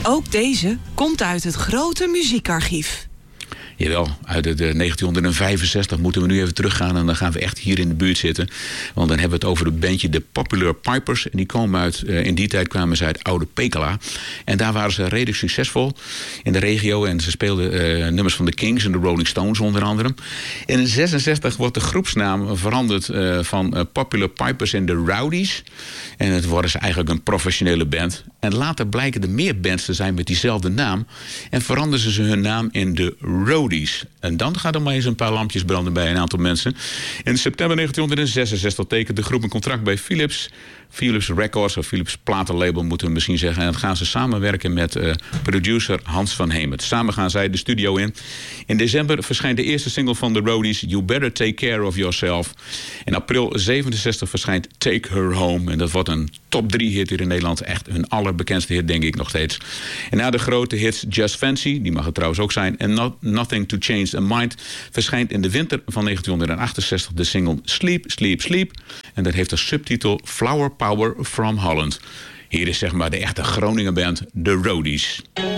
Ook deze komt uit het grote muziekarchief. Jawel, uit het 1965 moeten we nu even teruggaan en dan gaan we echt hier in de buurt zitten. Want dan hebben we het over het bandje The Popular Pipers. En die komen in die tijd kwamen ze uit Oude Pekela. En daar waren ze redelijk succesvol in de regio. En ze speelden nummers van de Kings en de Rolling Stones onder andere. In 1966 wordt de groepsnaam veranderd van Popular Pipers en de Rowdies. En het worden ze eigenlijk een professionele band. En later blijken er meer bands te zijn met diezelfde naam. En veranderen ze hun naam in de Roadies. En dan gaat er maar eens een paar lampjes branden bij een aantal mensen. In september 1966 tekent de groep een contract bij Philips Records, of Philips platenlabel moeten we misschien zeggen. En dan gaan ze samenwerken met producer Hans van Hemert. Samen gaan zij de studio in. In december verschijnt de eerste single van The Roadies, You Better Take Care of Yourself. In april 67 verschijnt Take Her Home. En dat wordt een top 3 hit hier in Nederland. Echt hun allerbekendste hit, denk ik nog steeds. En na de grote hits Just Fancy, die mag het trouwens ook zijn, en Nothing to Change a Mind, verschijnt in de winter van 1968 de single Sleep, Sleep, Sleep. En dat heeft als subtitel Flower Power from Holland. Hier is zeg maar de echte Groninger band The Roadies.